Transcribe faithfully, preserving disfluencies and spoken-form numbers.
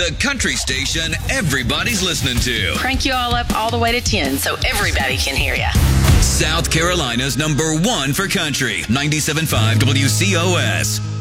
The country station everybody's listening to. Crank you all up all the way to ten so everybody can hear you. South Carolina's number one for country. ninety-seven point five W C O S.